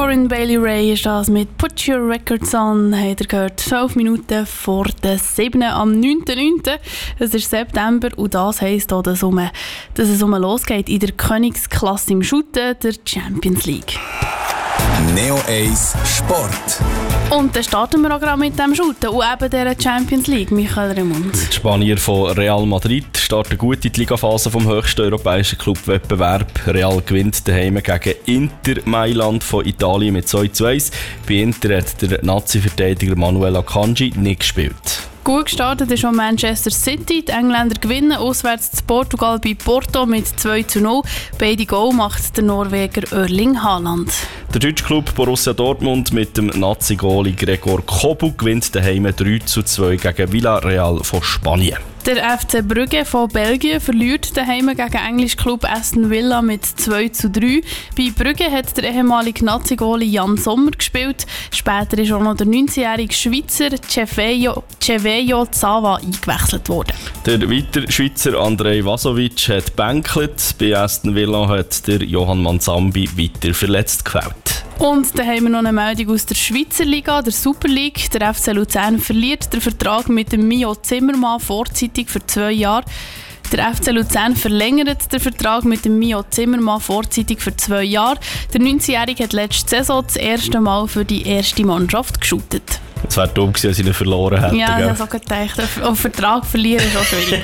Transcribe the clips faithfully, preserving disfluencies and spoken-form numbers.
Corinne Bailey Rae ist das mit «Put Your Records On», habt ihr gehört, zwölf Minuten vor der siebten am neunten neunten Es ist September und das heisst auch, dass, um, dass es um losgeht in der Königsklasse im Shooten, der Champions League. Neo eins Sport. Und dann starten wir auch gerade mit dem Shooten und eben dieser Champions League, Michael Remund. Die Spanier von Real Madrid starten gut in die Ligaphase vom höchsten europäischen Clubwettbewerb. Real gewinnt daheim gegen Inter Mailand von Italien mit zwei zu eins. Bei Inter hat der Nazi-Verteidiger Manuel Akanji nicht gespielt. Gut gestartet ist auch Manchester City. Die Engländer gewinnen auswärts zu Portugal bei Porto mit zwei zu null. Beide Goal macht der Norweger Erling Haaland. Der deutsche Club Borussia Dortmund mit dem Nazi-Goalie Gregor Kobel gewinnt daheim drei zu zwei gegen Villarreal von Spanien. Der F C Brugge von Belgien verliert daheim gegen englischen Club Aston Villa mit zwei zu drei. Bei Brugge hat der ehemalige Nazi-Goalie Jan Sommer gespielt. Später ist auch noch der neunzehnjährige Schweizer Cevejo, Cevejo Zava eingewechselt worden. Der weitere Schweizer Andrej Vasovic hat bänkelt. Bei Aston Villa hat der Johann Manzambi weiter verletzt gefällt. Und dann haben wir noch eine Meldung aus der Schweizer Liga, der Super League. Der F C Luzern verliert den Vertrag mit dem Mio Zimmermann vorzeitig für zwei Jahre. Der F C Luzern verlängert den Vertrag mit dem Mio Zimmermann vorzeitig für zwei Jahre. Der neunzehnjährige hat letzte Saison das erste Mal für die erste Mannschaft geshootet. Es wäre dumm gewesen, wenn sie ihn verloren hätten. Ja, ich habe so gedacht. Auf Vertrag verlieren ist auch schwierig.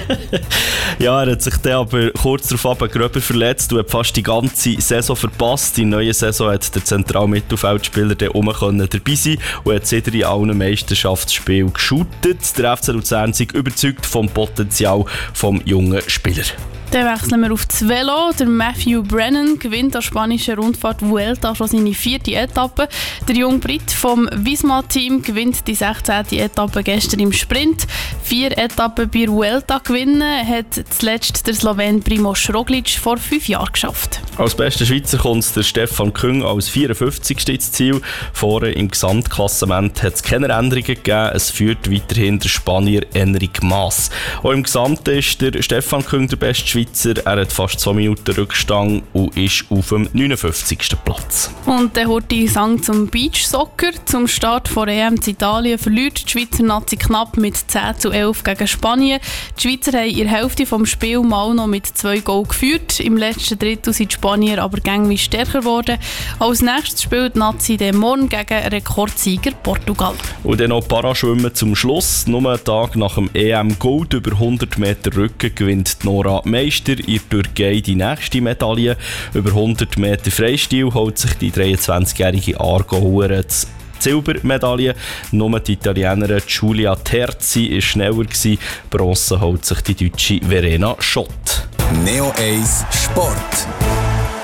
Ja, er hat sich dann aber kurz darauf gröber verletzt und hat fast die ganze Saison verpasst. In der neuen Saison hat der Zentralmittelfeldspieler dann oben dabei sein und hat seitdem in allen Meisterschaftsspielen geshootet. Der F C Luzern ist überzeugt vom Potenzial des jungen Spielers. Dann wechseln wir auf das Velo. Der Matthew Brennan gewinnt an der spanischen Rundfahrt Vuelta schon seine vierte Etappe. Der junge Brit vom Visma-Team gewinnt die sechzehnte Etappe gestern im Sprint. Vier Etappen bei Vuelta gewinnen hat zuletzt der Slowen Primož Roglic vor fünf Jahren geschafft. Als bester Schweizer kommt der Stefan Küng als vierundfünfzigste ins Ziel. Vorne im Gesamtklassement hat es keine Änderungen gegeben. Es führt weiterhin der Spanier Enric Mas. Auch im Gesamten ist der Stefan Küng der beste Schweizer. Er hat fast zwei Minuten Rückstand und ist auf dem neunundfünfzigsten Platz. Und der hurtige Sang zum Beachsoccer. Zum Start von E M in Italien verliert die Schweizer Nazi knapp mit zehn zu elf gegen Spanien. Die Schweizer haben in der Hälfte des Spiels mal noch mit zwei Goals geführt. Im letzten Drittel sind die Spanier aber gängig stärker geworden. Als nächstes spielt die Nazi den morgen gegen Rekordsieger Portugal. Und dann noch Paraschwimmen zum Schluss. Nur einen Tag nach dem E M Gold über hundert Meter Rücken gewinnt Nora Meister in der Türkei die nächste Medaille. Über hundert Meter Freistil holt sich die dreiundzwanzigjährige Aargauerin die Silbermedaille. Nur die Italienerin Giulia Terzi war schneller gewesen. Bronze holt sich die deutsche Verena Schott. Neo eins Sport.